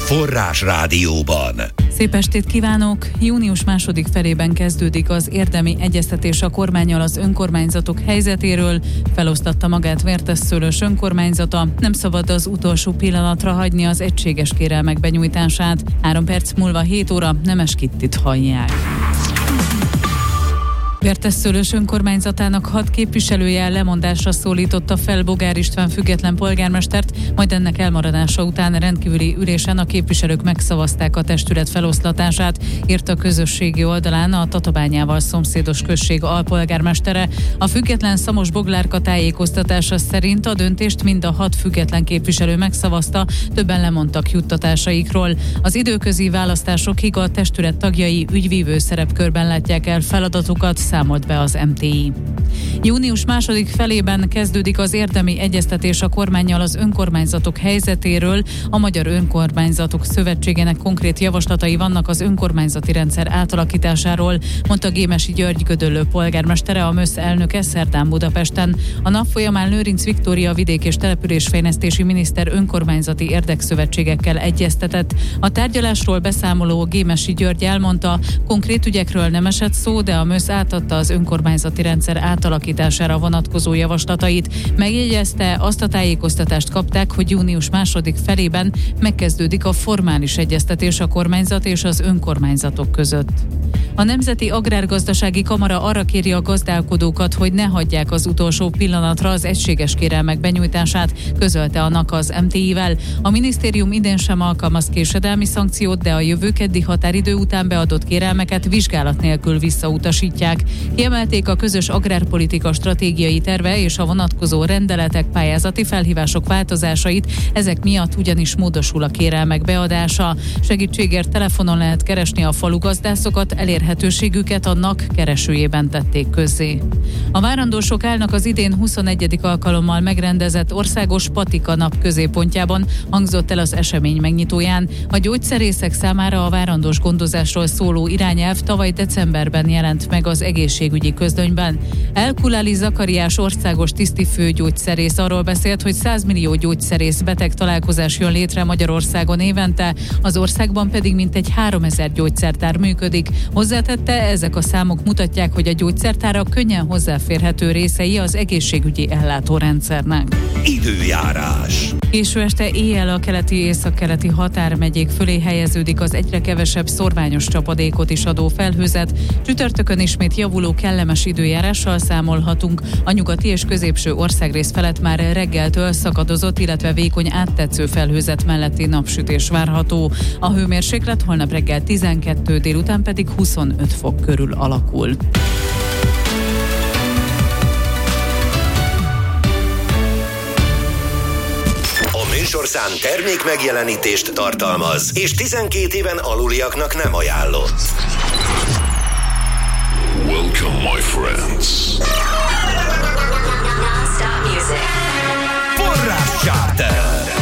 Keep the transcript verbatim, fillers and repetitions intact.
Forrás Rádióban. Szép estét kívánok! Június második felében kezdődik az érdemi egyeztetés a kormánnyal az önkormányzatok helyzetéről. Felosztatta magát Vértesszőlős önkormányzata. Nem szabad az utolsó pillanatra hagyni az egységes kérelmek benyújtását. Három perc múlva hét óra Nemes Kittit hallják. Vértesszőlős önkormányzatának hat képviselője lemondásra szólította fel Bogár István független polgármestert, majd ennek elmaradása után rendkívüli ülésen a képviselők megszavazták a testület feloszlatását, írt a közösségi oldalán a Tatabányával szomszédos község alpolgármestere. A független Szamos Boglárka tájékoztatása szerint a döntést mind a hat független képviselő megszavazta, többen lemondtak juttatásaikról. Az időközi választásokig a testület tagjai ügyvívő szerepkörben látják el feladatukat, számolt be az em té i. Június második felében kezdődik az érdemi egyeztetés a kormánnyal az önkormányzatok helyzetéről. A Magyar Önkormányzatok Szövetségének konkrét javaslatai vannak az önkormányzati rendszer átalakításáról, mondta Gémesi György Gödöllő polgármestere, a MÖSZ elnöke szerdán Budapesten. A nap folyamán Lőrinc Viktória vidék- és településfejlesztési miniszter önkormányzati érdekszövetségekkel egyeztetett. A tárgyalásról beszámoló Gémesi György elmondta, konkrét ügyekről nem esett szó, de a MÖSZ átadta az önkormányzati rendszer átalakítására vonatkozó javaslatait. Megjegyezte, azt a tájékoztatást kapták, hogy június második felében megkezdődik a formális egyeztetés a kormányzat és az önkormányzatok között. A Nemzeti Agrárgazdasági Kamara arra kéri a gazdálkodókat, hogy ne hagyják az utolsó pillanatra az egységes kérelmek benyújtását, közölte a NAK az em té i-vel. A minisztérium idén sem alkalmaz késedelmi szankciót, de a jövő keddi határidő után beadott kérelmeket vizsgálat nélkül visszautasítják. Kiemelték, a közös agrárpolitika stratégiai terve és a vonatkozó rendeletek, pályázati felhívások változásait, ezek miatt ugyanis módosul a kérelmek beadása. Segítségért telefonon lehet keresni a falugazdászokat, elérhetőségüket a NAK keresőjében tették közzé. A várandósok állnak az idén huszonegyedik alkalommal megrendezett országos patika nap középpontjában, hangzott el az esemény megnyitóján. A gyógyszerészek számára a várandós gondozásról szóló irányelv tavaly decemberben jelent meg az egészségügyi közlönyben. Elkulali Zakariás országos tisztifőgyógyszerész arról beszélt, hogy száz millió gyógyszerész beteg találkozás jön létre Magyarországon évente, az országban pedig mintegy háromezer gyógyszertár működik. Hozzátette, ezek a számok mutatják, hogy a gyógyszertárak könnyen hozzáférhető részei az egészségügyi ellátórendszernek. Időjárás. Késő este éjjel a keleti északkeleti határmegyék fölé helyeződik az egyre kevesebb szorványos csapadékot is adó felhőzet. Csütörtökön ismét javuló kellemes időjárással számolhatunk. A nyugati és középső országrész felett már reggeltől szakadozott, illetve vékony áttetsző felhőzet melletti napsütés várható. A hőmérséklet holnap reggel tizenkettő, délután pedig huszonöt fok körül alakul. Műsorszám termék megjelenítést tartalmaz, és tizenkét éven aluliaknak nem ajánlott. Welcome, my friends. Forrás Charter.